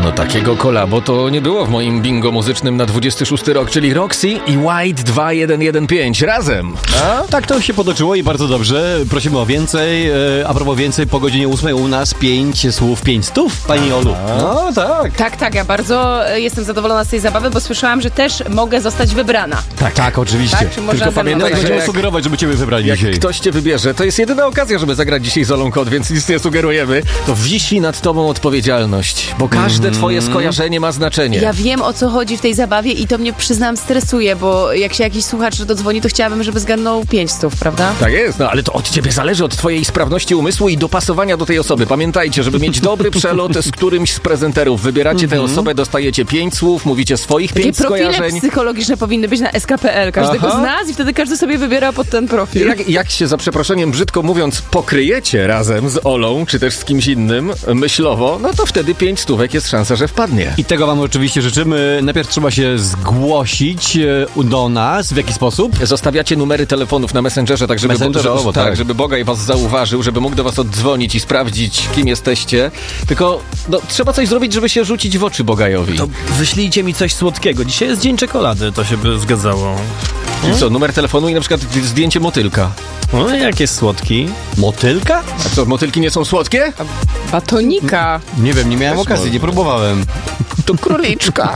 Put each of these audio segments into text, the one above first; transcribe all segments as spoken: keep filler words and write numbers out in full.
No takiego kolabo to nie było w moim bingo muzycznym na dwudziesty szósty rok, czyli Roxy i White dwa jeden jeden pięć razem. A? Tak to się potoczyło i bardzo dobrze. Prosimy o więcej. A propos więcej, po godzinie ósmej u nas pięć słów, pięć stów, pani Olu. No tak. Tak, tak, ja bardzo jestem zadowolona z tej zabawy, bo słyszałam, że też mogę zostać wybrana. Tak, tak, oczywiście. Tak? Czy można Tylko ze mną pamiętaj, tak? że Będziemy jak- sugerować, żeby ciebie wybrali Jak dzisiaj. ktoś cię wybierze, to jest jedyna okazja, żeby zagrać dzisiaj z Olą Kot, więc nic nie sugerujemy. To wisi nad tobą odpowiedzialność, bo każde twoje skojarzenie ma znaczenie. Ja wiem, o co chodzi w tej zabawie i to mnie, przyznam, stresuje, bo jak się jakiś słuchacz dodzwoni, to chciałabym, żeby zgadnął pięć stów, prawda? Tak jest, no ale to od ciebie zależy, od twojej sprawności umysłu i dopasowania do tej osoby. Pamiętajcie, żeby mieć dobry przelot z którymś z prezenterów. Wybieracie tę osobę, dostajecie pięć słów, mówicie swoich Takie pięć profile skojarzeń. psychologiczne powinny być na S K P L każdego Aha. z nas i wtedy każdy sobie wybiera pod ten profil. Jak, jak się, za przeproszeniem, brzydko mówiąc, pokryjecie razem z Olą, czy też z kimś innym, myślowo, no to wtedy pięć stówek jest szansa, że wpadnie. I tego wam oczywiście życzymy. Najpierw trzeba się zgłosić e, do nas. W jaki sposób? Zostawiacie numery telefonów na Messengerze, tak żeby, Messengerowo, żeby, tak. tak, żeby Bogaj was zauważył, żeby mógł do was oddzwonić i sprawdzić, kim jesteście. Tylko no, trzeba coś zrobić, żeby się rzucić w oczy Bogajowi. To wyślijcie mi coś słodkiego. Dzisiaj jest dzień czekolady, to się by zgadzało. I co, numer telefonu i na przykład zdjęcie motylka. No, jak jest słodki? Motylka? A co, motylki nie są słodkie? Batonika. Nie wiem, nie miałem Też okazji, można. nie próbowałem. To króliczka.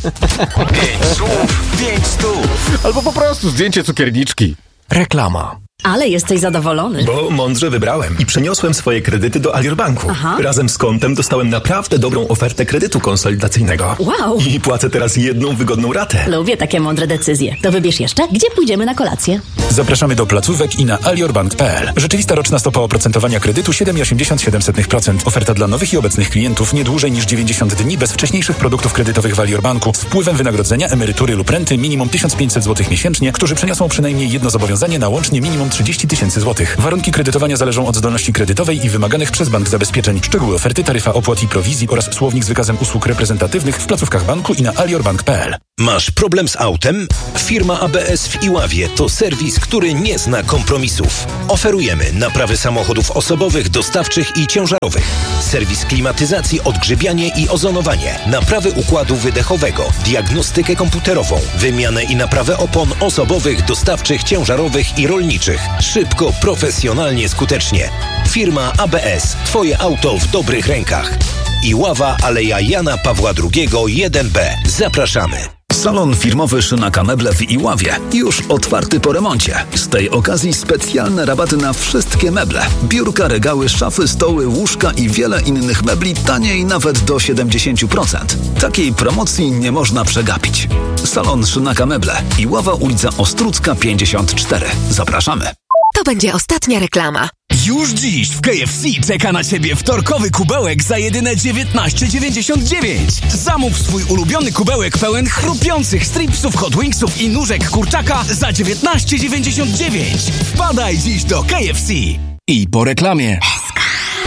Pięć słów, pięć stów. Albo po prostu zdjęcie cukierniczki. Reklama. Ale jesteś zadowolony. Bo mądrze wybrałem i przeniosłem swoje kredyty do Alior Banku. Aha. Razem z kontem dostałem naprawdę dobrą ofertę kredytu konsolidacyjnego. Wow. I płacę teraz jedną wygodną ratę. Lubię takie mądre decyzje. To wybierz jeszcze, gdzie pójdziemy na kolację. Zapraszamy do placówek i na aliorbank kropka p l. Rzeczywista roczna stopa oprocentowania kredytu siedem przecinek osiemdziesiąt siedem procent. Oferta dla nowych i obecnych klientów nie dłużej niż dziewięćdziesiąt dni bez wcześniejszych produktów kredytowych w Alior Banku z wpływem wynagrodzenia, emerytury lub renty minimum tysiąc pięćset złotych miesięcznie, którzy przeniosą przynajmniej jedno zobowiązanie na łącznie minimum trzydzieści tysięcy złotych. Warunki kredytowania zależą od zdolności kredytowej i wymaganych przez bank zabezpieczeń. Szczegóły oferty, taryfa opłat i prowizji oraz słownik z wykazem usług reprezentatywnych w placówkach banku i na aliorbank kropka p l. Masz problem z autem? Firma A B S w Iławie to serwis, który nie zna kompromisów. Oferujemy naprawy samochodów osobowych, dostawczych i ciężarowych. Serwis klimatyzacji, odgrzebianie i ozonowanie. Naprawy układu wydechowego. Diagnostykę komputerową. Wymianę i naprawę opon osobowych, dostawczych, ciężarowych i rolniczych. Szybko, profesjonalnie, skutecznie. Firma A B S. Twoje auto w dobrych rękach. Iława, Aleja Jana Pawła drugiego, jeden B. Zapraszamy. Salon firmowy Szynaka Meble w Iławie. Już otwarty po remoncie. Z tej okazji specjalne rabaty na wszystkie meble. Biurka, regały, szafy, stoły, łóżka i wiele innych mebli taniej nawet do siedemdziesiąt procent. Takiej promocji nie można przegapić. Salon Szynaka Meble. Iława, ulica Ostrucka pięćdziesiąt cztery. Zapraszamy. To będzie ostatnia reklama. Już dziś w K F C czeka na Ciebie wtorkowy kubełek za jedyne dziewiętnaście dziewięćdziesiąt dziewięć. Zamów swój ulubiony kubełek pełen chrupiących stripsów, hot wingsów i nóżek kurczaka za dziewiętnaście dziewięćdziesiąt dziewięć. Wpadaj dziś do K F C. I po reklamie.